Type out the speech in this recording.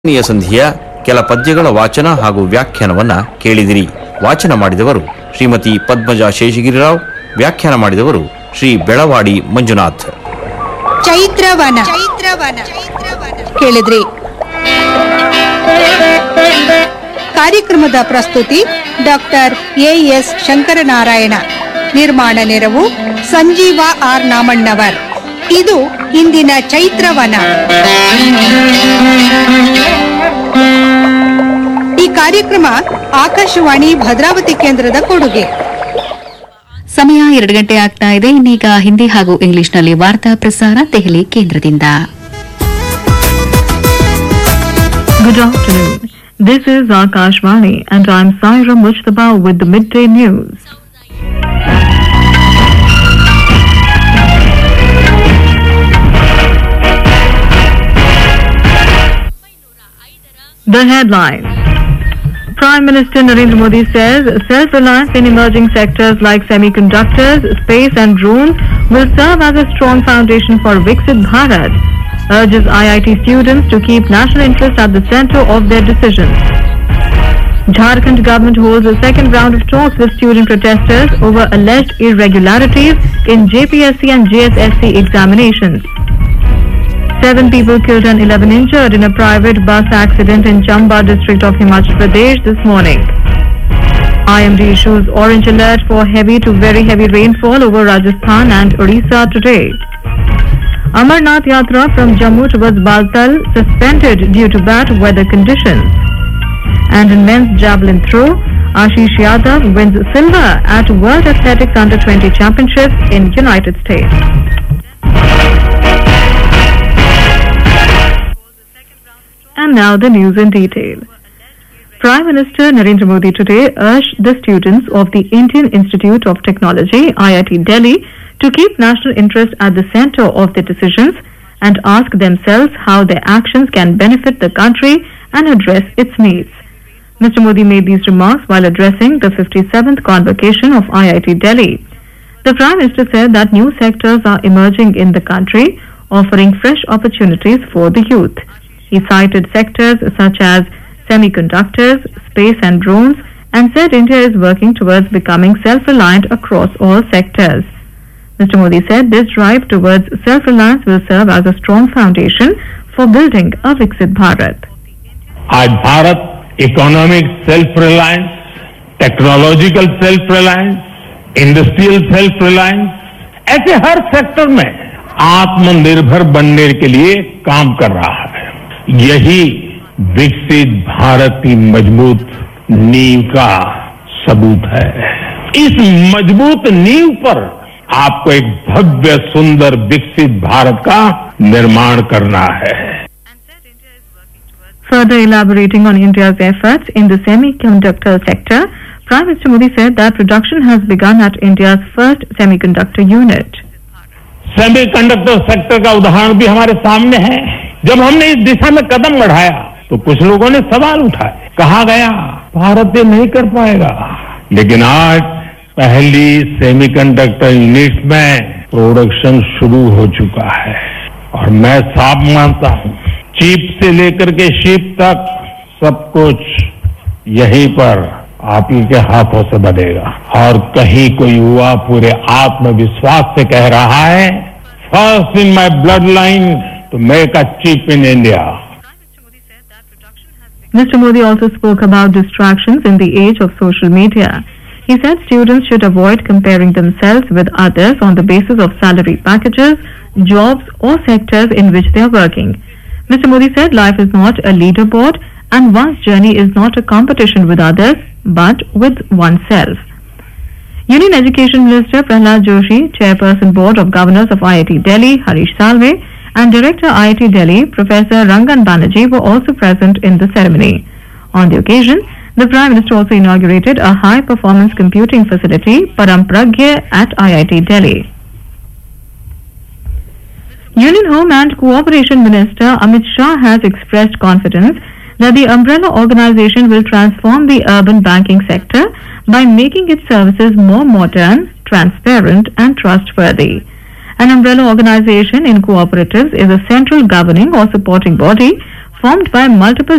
ೀಯ ಸಂಧಿಯ ಕೆಲ ಪದ್ಯಗಳ ವಾಚನ ಹಾಗೂ ವ್ಯಾಖ್ಯಾನವನ್ನ ಕೇಳಿದಿರಿ. ವಾಚನ ಮಾಡಿದವರು ಶ್ರೀಮತಿ ಪದ್ಮಜಾ ಶೇಷಗಿರಿರಾವ್, ವ್ಯಾಖ್ಯಾನ ಮಾಡಿದವರು ಶ್ರೀ ಬೆಳವಾಡಿ ಮಂಜುನಾಥ್. ಚೈತ್ರವನ ಕೇಳಿದ್ರಿ. ಕಾರ್ಯಕ್ರಮದ ಪ್ರಸ್ತುತಿ ಡಾಕ್ಟರ್ ಎಎಸ್ ಶಂಕರನಾರಾಯಣ. ನಿರ್ಮಾಣ ನೆರವು ಸಂಜೀವ ಆರ್ ನಾಮಣ್ಣವರ್. ಇದು ಇಂದಿನ ಚೈತ್ರವನ. ಈ ಕಾರ್ಯಕ್ರಮ ಆಕಾಶವಾಣಿ ಭದ್ರಾವತಿ ಕೇಂದ್ರದ ಕೊಡುಗೆ. ಸಮಯ 2 ಗಂಟೆ ಆಗ್ತಾ ಇದೆ. ಇನ್ನೀಗ ಹಿಂದಿ ಹಾಗೂ ಇಂಗ್ಲಿಷ್ನಲ್ಲಿ ವಾರ್ತಾ ಪ್ರಸಾರ ದೆಹಲಿ ಕೇಂದ್ರದಿಂದ. Good afternoon. This is Akashvani and I'm Saira Mujtaba with the midday news. The headlines. Prime Minister Narendra Modi says self-reliance in emerging sectors like semiconductors, space and drones will serve as a strong foundation for Viksit Bharat. Urges IIT students to keep national interest at the center of their decisions. Jharkhand government holds a second round of talks with student protesters over alleged irregularities in JPSC and JSSC examinations. 7 people killed and 11 injured in a private bus accident in Chamba district of Himachal Pradesh this morning. IMD issues orange alert for heavy to very heavy rainfall over Rajasthan and Odisha today. Amarnath Yatra from Jammu towards Baltal suspended due to bad weather conditions. And in men's javelin throw, Ashish Yadav wins silver at World Athletics Under-20 Championships in United States. And now the news in detail. Prime Minister Narendra Modi today urged the students of the Indian Institute of Technology, IIT Delhi, to keep national interest at the center of their decisions and ask themselves how their actions can benefit the country and address its needs. Mr. Modi made these remarks while addressing the 57th convocation of IIT Delhi. The Prime Minister said that new sectors are emerging in the country, offering fresh opportunities for the youth. He cited sectors such as semiconductors, space and drones and said India is working towards becoming self-reliant across all sectors. Mr. Modi said this drive towards self-reliance will serve as a strong foundation for building a Viksit Bharat. आज Bharat economic self reliance, technological self reliance, industrial self reliance, ऐसे हर sector में आत्मनिर्भर बनने के लिए काम कर रहा है. यही विकसित भारत की मजबूत नींव का सबूत है. इस मजबूत नींव पर आपको एक भव्य सुंदर विकसित भारत का निर्माण करना है. Further elaborating on India's efforts in the semiconductor sector, Prime Minister Modi said that production has begun at India's first semiconductor unit. Semiconductor sector का उदाहरण भी हमारे सामने है. जब हमने इस दिशा में कदम बढ़ाया तो कुछ लोगों ने सवाल उठाए. कहा गया भारत ये नहीं कर पाएगा, लेकिन आज पहली सेमीकंडक्टर यूनिट में प्रोडक्शन शुरू हो चुका है. और मैं साफ मानता हूं, चिप से लेकर के शिप तक सब कुछ यहीं पर आप ही के हाथों से बनेगा. और कहीं कोई युवा पूरे आत्मविश्वास से कह रहा है, first in my blood line to make a chip in India. Mr. Modi also spoke about distractions in the age of social media. He said students should avoid comparing themselves with others on the basis of salary packages, jobs or sectors in which they are working. Mr. Modi said life is not a leaderboard and one's journey is not a competition with others but with oneself. Union Education Minister Prahlad Joshi, Chairperson Board of Governors of IIT Delhi, Harish Salve, and Director IIT Delhi, Professor Rangan Banerjee were also present in the ceremony. On the occasion, the Prime Minister also inaugurated a high-performance computing facility, Param Pragya, at IIT Delhi. Union Home and Cooperation Minister Amit Shah has expressed confidence that the umbrella organization will transform the urban banking sector by making its services more modern, transparent and trustworthy. An umbrella organization in cooperatives is a central governing or supporting body formed by multiple